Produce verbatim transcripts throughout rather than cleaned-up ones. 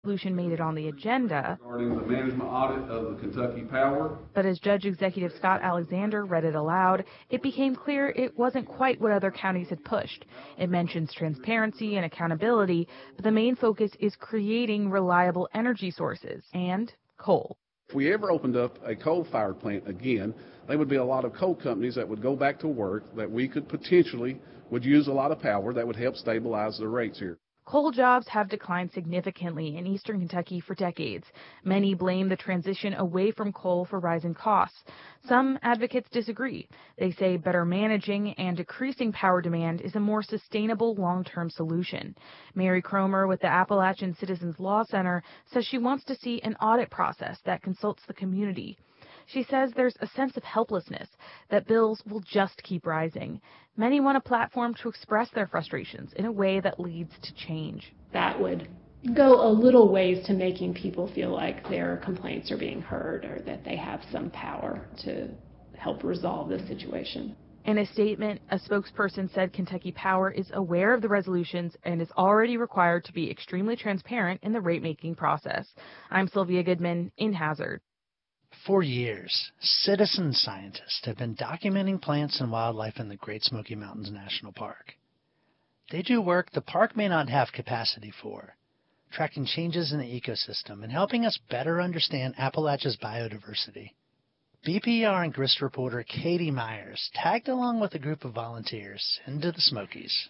Resolution made it on the agenda. Regarding the management audit of the Kentucky Power. But as Judge Executive Scott Alexander read it aloud, it became clear it wasn't quite what other counties had pushed. It mentions transparency and accountability, but the main focus is creating reliable energy sources and coal. If we ever opened up a coal-fired plant again, there would be a lot of coal companies that would go back to work that we could potentially would use a lot of power that would help stabilize the rates here. Coal jobs have declined significantly in eastern Kentucky for decades. Many blame the transition away from coal for rising costs. Some advocates disagree. They say better managing and decreasing power demand is a more sustainable long-term solution. Mary Cromer with the Appalachian Citizens Law Center says she wants to see an audit process that consults the community. She says there's a sense of helplessness, that bills will just keep rising. Many want a platform to express their frustrations in a way that leads to change. That would go a little ways to making people feel like their complaints are being heard or that they have some power to help resolve the situation. In a statement, a spokesperson said Kentucky Power is aware of the resolutions and is already required to be extremely transparent in the rate-making process. I'm Sylvia Goodman in Hazard. For years, citizen scientists have been documenting plants and wildlife in the Great Smoky Mountains National Park. They do work the park may not have capacity for, tracking changes in the ecosystem and helping us better understand Appalachia's biodiversity. B P R and GRIST reporter Katie Myers tagged along with a group of volunteers into the Smokies.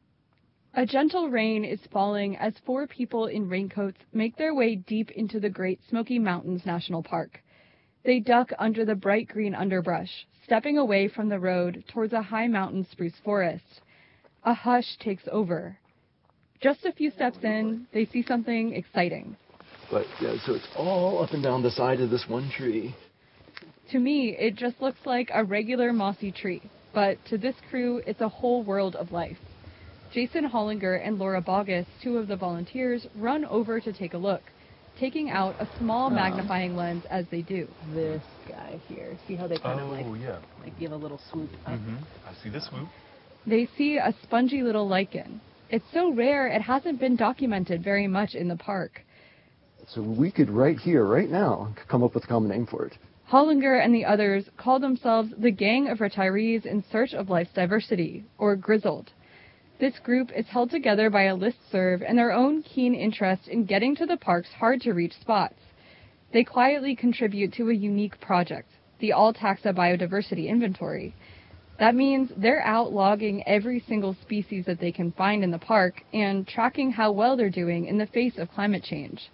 A gentle rain is falling as four people in raincoats make their way deep into the Great Smoky Mountains National Park. They duck under the bright green underbrush, stepping away from the road towards a high mountain spruce forest. A hush takes over. Just a few steps in, they see something exciting. But, yeah, so it's all up and down the side of this one tree. To me, it just looks like a regular mossy tree, but to this crew, it's a whole world of life. Jason Hollinger and Laura Bogus, two of the volunteers, run over to take a look, taking out a small magnifying lens as they do. This guy here. See how they kind oh, of like, yeah. like give a little swoop up? Mm-hmm. I see the swoop. They see a spongy little lichen. It's so rare it hasn't been documented very much in the park. So we could right here, right now, come up with a common name for it. Hollinger and the others call themselves the Gang of Retirees in Search of Life's Diversity, or Grizzled. This group is held together by a listserv and their own keen interest in getting to the park's hard-to-reach spots. They quietly contribute to a unique project, the All-Taxa Biodiversity Inventory. That means they're out logging every single species that they can find in the park and tracking how well they're doing in the face of climate change.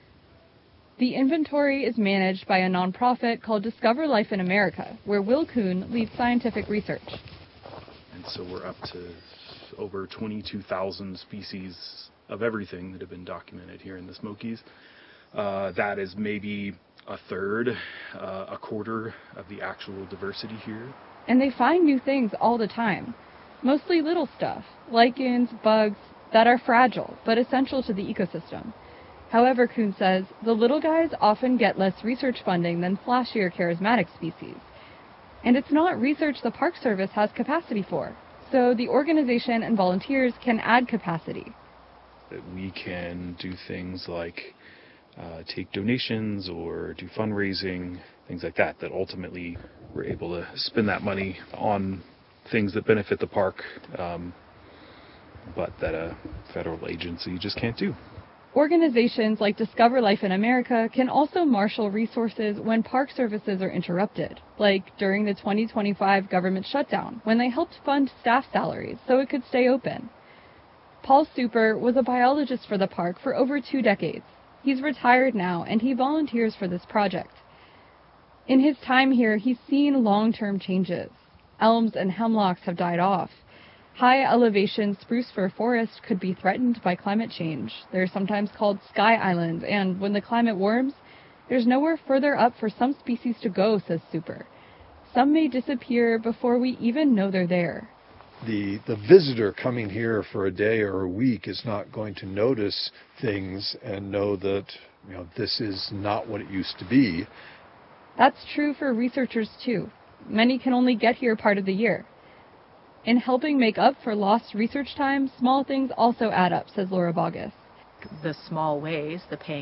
The inventory is managed by a nonprofit called Discover Life in America, where Will Kuhn leads scientific research. And so we're up to over twenty-two thousand species of everything that have been documented here in the Smokies. Uh, that is maybe a third, uh, a quarter of the actual diversity here. And they find new things all the time, mostly little stuff, lichens, bugs, that are fragile but essential to the ecosystem. However, Kuhn says, the little guys often get less research funding than flashier charismatic species. And it's not research the Park Service has capacity for. So the organization and volunteers can add capacity. That we can do things like uh, take donations or do fundraising, things like that, that ultimately we're able to spend that money on things that benefit the park, um, but that a federal agency just can't do. Organizations like Discover Life in America can also marshal resources when park services are interrupted, like during the twenty twenty-five government shutdown, when they helped fund staff salaries so it could stay open. Paul Super was a biologist for the park for over two decades. He's retired now, and he volunteers for this project. In his time here, he's seen long-term changes. Elms and hemlocks have died off. High-elevation spruce fir forests could be threatened by climate change. They're sometimes called sky islands, and when the climate warms, there's nowhere further up for some species to go, says Super. Some may disappear before we even know they're there. The, the visitor coming here for a day or a week is not going to notice things and know that, you know, this is not what it used to be. That's true for researchers, too. Many can only get here part of the year. In helping make up for lost research time, small things also add up, says Laura Bogus. the small ways, the paying